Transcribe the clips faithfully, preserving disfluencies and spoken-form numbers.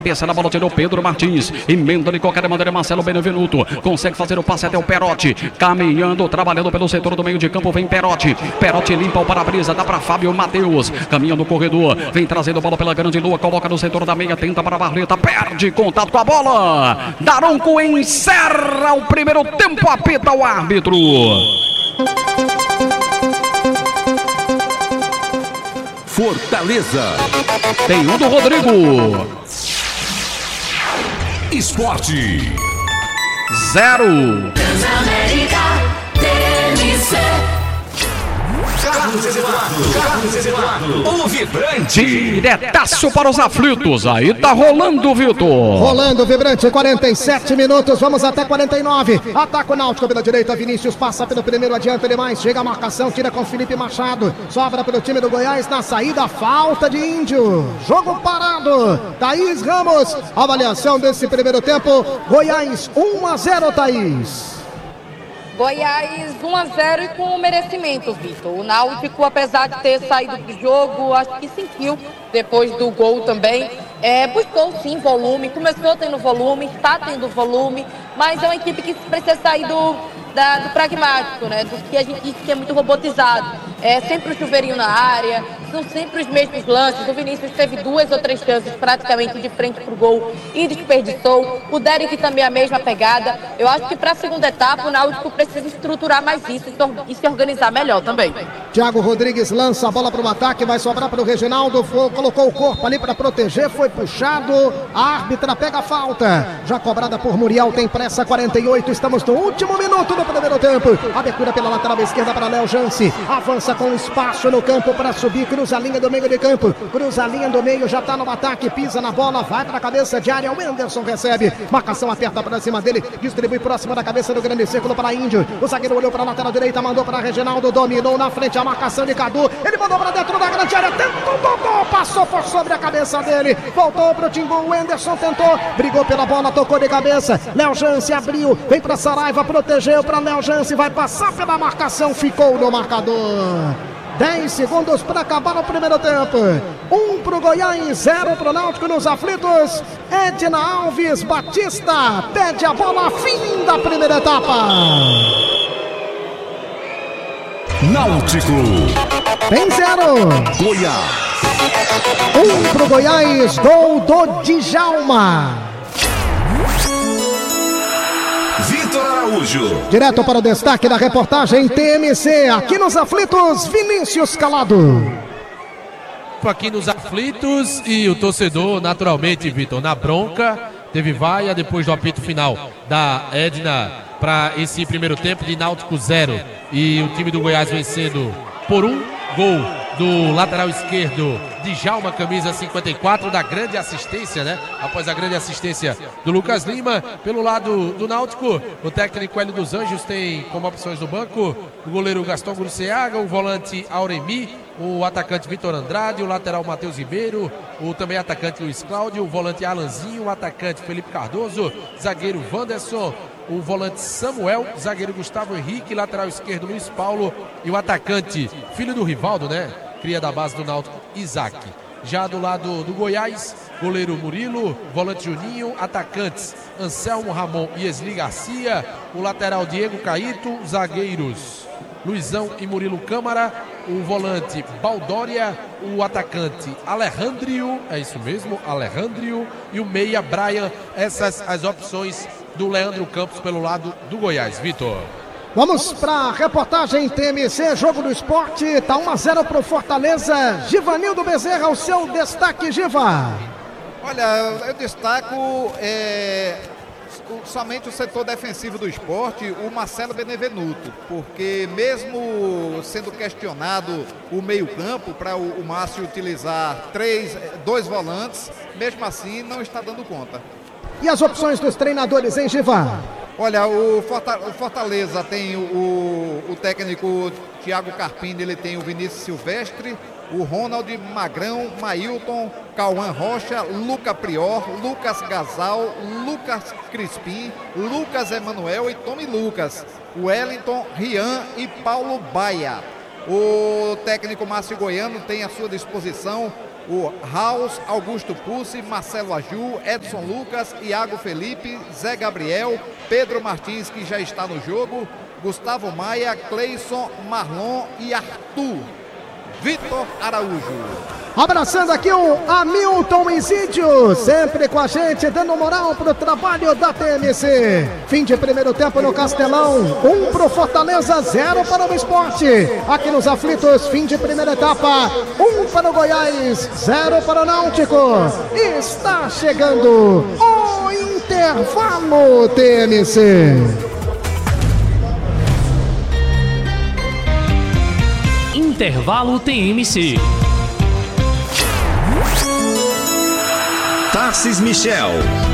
Cabeça na bola, tirou Pedro Martins. Emenda de qualquer maneira Marcelo Benevenuto. Consegue fazer o passe até o Perotti. Caminhando, trabalhando pelo setor do meio de campo. Vem Perotti. Perotti limpa o para-brisa. Dá para Fábio Matheus. Caminha no corredor. Vem trazendo bola pela grande lua. Coloca no setor da meia. Tenta para a Barleta. Perde contato com a bola. Daronco encerra o primeiro tempo. Apita o árbitro. Fortaleza. Tem um do Rodrigo. Esporte. Zero. Transamérica T N C. Carlos Eduardo. Carlos Eduardo. O vibrante. Diretaço para os aflitos. Aí tá rolando, Vitor. Rolando, vibrante. quarenta e sete minutos. Vamos até quarenta e nove. Ataca o Náutico pela direita. Vinícius passa pelo primeiro. Adianta demais. Chega a marcação. Tira com Felipe Machado. Sobra pelo time do Goiás. Na saída, falta de Índio. Jogo parado. Thaís Ramos. Avaliação desse primeiro tempo. Goiás um a zero, Thaís. Goiás um a zero e com merecimento, Vitor. O Náutico, apesar de ter saído do jogo, acho que sentiu depois do gol também. É, buscou sim volume, começou tendo volume, está tendo volume, mas é uma equipe que precisa sair do, da, do pragmático, né? Do que a gente diz que é muito robotizado. É sempre o chuveirinho na área, são sempre os mesmos lances. O Vinícius teve duas ou três chances praticamente de frente para o gol e desperdiçou. O Derek também a mesma pegada. Eu acho que para a segunda etapa o Náutico precisa estruturar mais isso e se organizar melhor também. Thiago Rodrigues lança a bola para o ataque, vai sobrar para o Reginaldo, foi, colocou o corpo ali para proteger, foi puxado, a árbitra pega a falta, já cobrada por Muriel, tem pressa, quarenta e oito, estamos no último minuto do primeiro tempo. Abertura pela lateral esquerda para Léo Jance, avança com espaço no campo para subir, cruza a linha do meio de campo, cruza a linha do meio, já está no ataque, pisa na bola, vai para a cabeça de área, o Anderson recebe, marcação aperta para cima dele, distribui próximo da cabeça do grande círculo para Índio, o zagueiro olhou para a lateral direita, mandou para Reginaldo, dominou na frente a marcação de Cadu, ele mandou para dentro da grande área, tentou, tentou, passou por sobre a cabeça dele, voltou para o Timbu, o Anderson tentou, brigou pela bola, tocou de cabeça, Léo Jance abriu, vem para Saraiva, protegeu para Léo Jance, vai passar pela marcação, ficou no marcador. dez segundos para acabar o primeiro tempo. um para o Goiás, zero para o Náutico nos aflitos. Edna Alves Batista pede a bola, fim da primeira etapa. Náutico. Tem zero. Goiás. um para o Goiás, gol do Djalma. Vitor Araújo. Direto para o destaque da reportagem T M C, aqui nos aflitos, Vinícius Calado. Aqui nos aflitos e o torcedor, naturalmente, Vitor, na bronca, teve vaia depois do apito final da Edna para esse primeiro tempo de Náutico zero. E o time do Goiás vencendo por um gol do lateral esquerdo, Djalma, camisa cinquenta e quatro, da grande assistência, né? Após a grande assistência do Lucas Lima. Pelo lado do Náutico, o técnico Hélio dos Anjos tem como opções no banco o goleiro Gaston Gruceaga, o volante Auremi, o atacante Vitor Andrade, o lateral Matheus Ribeiro, o também atacante Luiz Cláudio, o volante Alanzinho, o atacante Felipe Cardoso, zagueiro Wanderson, o volante Samuel, zagueiro Gustavo Henrique, lateral esquerdo Luiz Paulo e o atacante, filho do Rivaldo, né? Cria da base do Náutico, Isaac. Já do lado do Goiás, goleiro Murilo, volante Juninho, atacantes Anselmo Ramon e Esli Garcia, o lateral Diego Caíto, zagueiros Luizão e Murilo Câmara, o volante Baldória, o atacante Alejandro, é isso mesmo, Alejandro, e o meia Brian. Essas as opções do Leandro Campos pelo lado do Goiás. Vitor. Vamos para a reportagem T M C, jogo do esporte, está um a zero para o Fortaleza. Givanildo Bezerra, o seu destaque, Giva. Olha, eu destaco é, somente o setor defensivo do esporte, o Marcelo Benevenuto, porque mesmo sendo questionado o meio-campo para o, o Márcio utilizar três, dois volantes, mesmo assim não está dando conta. E as opções dos treinadores, hein, Giva? Olha, o Fortaleza tem o, o técnico Thiago Carpini, ele tem o Vinícius Silvestre, o Ronald Magrão, Mailton, Cauã Rocha, Luca Prior, Lucas Gasal, Lucas Crispim, Lucas Emanuel e Tony Lucas, Wellington, Rian e Paulo Baia. O técnico Márcio Goiano tem à sua disposição o Raus, Augusto Pussi, Marcelo Aju, Edson Lucas, Iago Felipe, Zé Gabriel, Pedro Martins, que já está no jogo, Gustavo Maia, Cleison, Marlon e Arthur. Vitor Araújo. Abraçando aqui o Hamilton Isídio, sempre com a gente, dando moral pro trabalho da T M C. Fim de primeiro tempo no Castelão, um pro Fortaleza, zero para o Sport. Aqui nos aflitos, fim de primeira etapa, um para o Goiás, zero para o Náutico. Está chegando o intervalo T M C. Intervalo T M C. Tarcis Michel.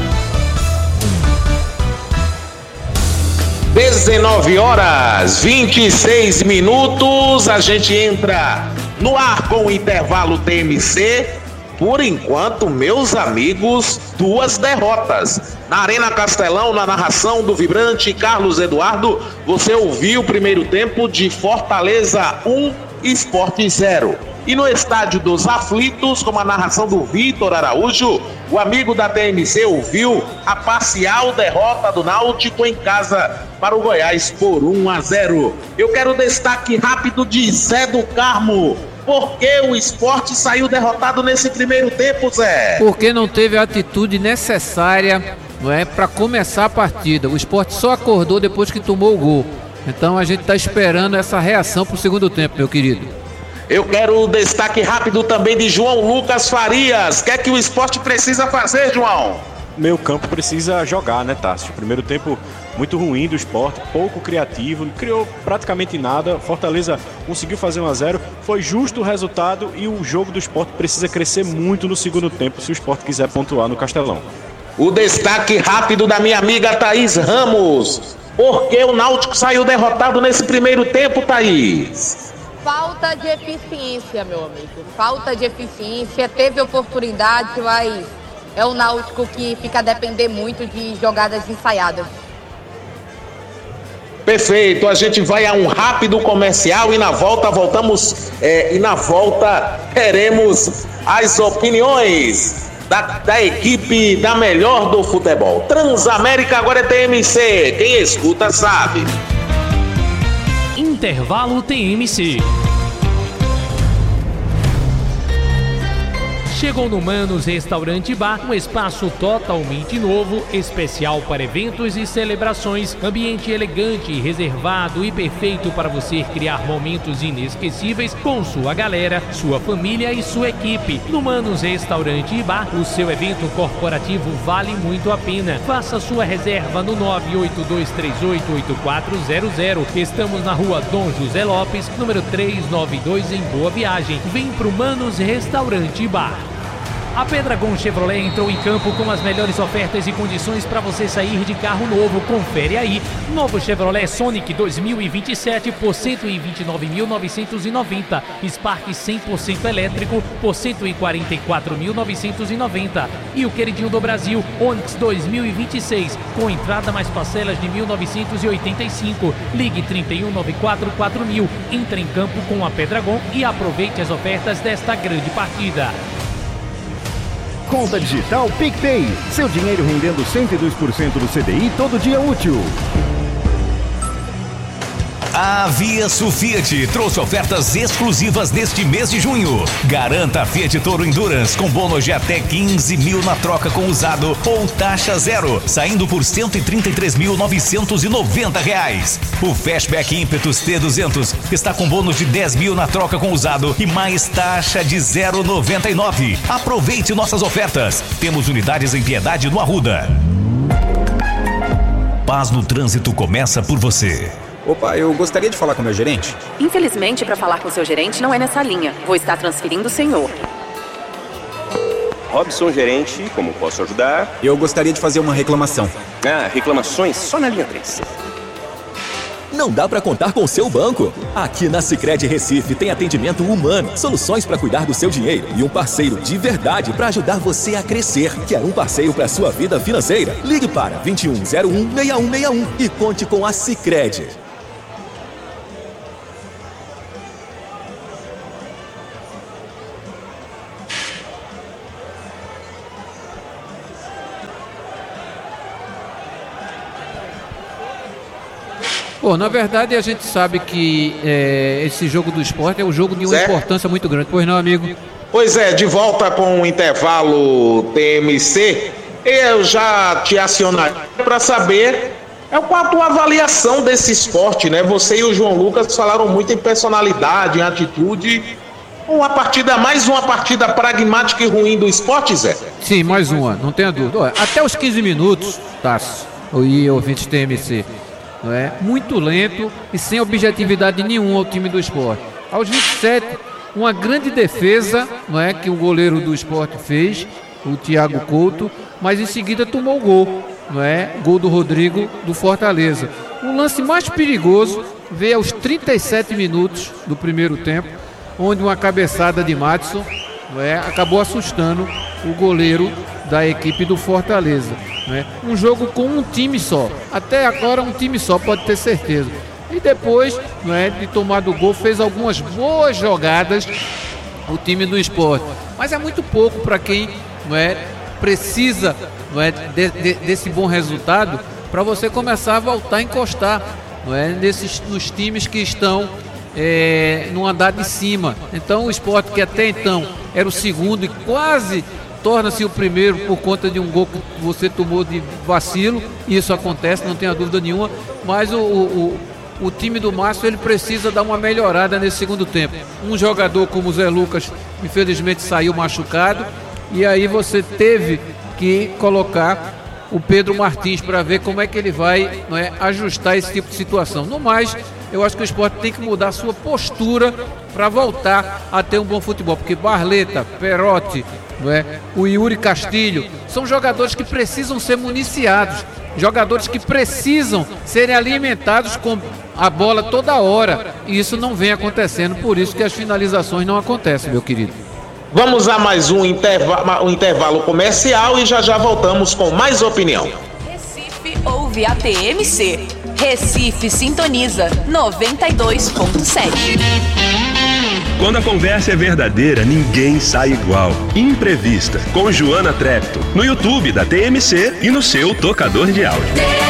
dezenove horas, vinte e seis minutos, a gente entra no ar com o intervalo T M C. Por enquanto, meus amigos, duas derrotas. Na Arena Castelão, na narração do vibrante Carlos Eduardo, você ouviu o primeiro tempo de Fortaleza um, Sport zero. E no estádio dos Aflitos, com a narração do Vitor Araújo, o amigo da T M C ouviu a parcial derrota do Náutico em casa para o Goiás por um a zero. Eu quero destaque rápido de Zé do Carmo. Por que o Sport saiu derrotado nesse primeiro tempo, Zé? Porque não teve a atitude necessária, não é, para começar a partida. O Sport só acordou depois que tomou o gol. Então a gente está esperando essa reação para o segundo tempo, meu querido. Eu quero o destaque rápido também de João Lucas Farias. O que é que o Sport precisa fazer, João? Meio campo precisa jogar, né, Tássio? Primeiro tempo muito ruim do Sport, pouco criativo, não criou praticamente nada. Fortaleza conseguiu fazer um a zero, foi justo o resultado e o jogo do Sport precisa crescer muito no segundo tempo se o Sport quiser pontuar no Castelão. O destaque rápido da minha amiga Thaís Ramos. Por que o Náutico saiu derrotado nesse primeiro tempo, Thaís? Falta de eficiência, meu amigo. Falta de eficiência. Teve oportunidade, mas é o Náutico que fica a depender muito de jogadas ensaiadas. Perfeito. A gente vai a um rápido comercial e na volta voltamos é, e na volta teremos as opiniões da, da equipe da melhor do futebol. Transamérica agora é T M C. Quem escuta sabe. Intervalo T M C. Chegou no Manos Restaurante Bar, um espaço totalmente novo, especial para eventos e celebrações, ambiente elegante, reservado e perfeito para você criar momentos inesquecíveis com sua galera, sua família e sua equipe. No Manos Restaurante Bar, o seu evento corporativo vale muito a pena. Faça sua reserva no nove oito dois três oito oito quatro zero zero. Estamos na rua Dom José Lopes, número trezentos e noventa e dois, em Boa Viagem. Vem pro Manos Restaurante Bar. A Pedragon Chevrolet entrou em campo com as melhores ofertas e condições para você sair de carro novo. Confere aí. Novo Chevrolet Sonic dois mil e vinte e sete por cento e vinte e nove mil novecentos e noventa. Spark cem por cento elétrico por cento e quarenta e quatro mil novecentos e noventa. E o queridinho do Brasil, Onix dois mil e vinte e seis, com entrada mais parcelas de mil novecentos e oitenta e cinco. Ligue trinta e um, noventa e quatro, quatro mil. Entre em campo com a Pedragon e aproveite as ofertas desta grande partida. Conta digital PicPay. Seu dinheiro rendendo cento e dois por cento do C D I todo dia útil. A Via Sul Fiat trouxe ofertas exclusivas neste mês de junho. Garanta a Fiat Toro Endurance com bônus de até quinze mil na troca com usado ou taxa zero, saindo por cento e trinta e três mil novecentos e noventa reais. O Fastback Impetus T duzentos está com bônus de dez mil na troca com usado e mais taxa de zero vírgula noventa e nove. Aproveite nossas ofertas. Temos unidades em Piedade no Arruda. Paz no Trânsito começa por você. Opa, eu gostaria de falar com o meu gerente. Infelizmente, para falar com o seu gerente não é nessa linha. Vou estar transferindo o senhor. Robson, gerente, como posso ajudar? Eu gostaria de fazer uma reclamação. Ah, reclamações só na linha três. Não dá para contar com o seu banco? Aqui na Sicredi Recife tem atendimento humano, soluções para cuidar do seu dinheiro e um parceiro de verdade para ajudar você a crescer. Quer um parceiro para sua vida financeira? Ligue para vinte e um zero um, seis um seis um e conte com a Sicredi. Bom, na verdade a gente sabe que é, esse jogo do Sport é um jogo de uma Certo. importância muito grande. Pois não, amigo? Pois é, de volta com o intervalo T M C, eu já te acionaria para saber é qual a tua avaliação desse esporte, né? Você e o João Lucas falaram muito em personalidade, em atitude. Uma partida, mais uma partida pragmática e ruim do esporte, Zé? Sim, mais uma, não tenha dúvida. Olha, até os quinze minutos, Tássio, e ouvintes T M C, não é? Muito lento e sem objetividade nenhuma ao time do Sport. Aos vinte e sete, uma grande defesa, não é, que o goleiro do Sport fez, o Thiago Couto, mas em seguida tomou o gol, não é? Gol do Rodrigo do Fortaleza. O lance mais perigoso veio aos trinta e sete minutos do primeiro tempo, onde uma cabeçada de Madison, não é, acabou assustando o goleiro da equipe do Fortaleza. Não é? Um jogo com um time só. Até agora um time só, pode ter certeza. E depois, não é, de tomar do gol, fez algumas boas jogadas o time do Sport. Mas é muito pouco para quem, não é, precisa, não é, de, de, desse bom resultado para você começar a voltar a encostar, não é, nesses, nos times que estão É, no andar de cima. Então o Sport, que até então era o segundo e quase torna-se o primeiro por conta de um gol que você tomou de vacilo, isso acontece, não tenha dúvida nenhuma, mas o, o, o time do Márcio, ele precisa dar uma melhorada nesse segundo tempo. Um jogador como o Zé Lucas infelizmente saiu machucado, e aí você teve que colocar o Pedro Martins para ver como é que ele vai, não é, ajustar esse tipo de situação. No mais, eu acho que o Sport tem que mudar a sua postura para voltar a ter um bom futebol, porque Barleta, Perotti, não é, o Yuri Castilho, são jogadores que precisam ser municiados, jogadores que precisam serem alimentados com a bola toda hora, e isso não vem acontecendo, por isso que as finalizações não acontecem, meu querido. Vamos a mais um, interva- um intervalo comercial e já já voltamos com mais opinião. Recife ouve a T M C. Recife sintoniza noventa e dois ponto sete. Quando a conversa é verdadeira, ninguém sai igual. Imprevista, com Joana Trepto, no YouTube da T M C e no seu tocador de áudio.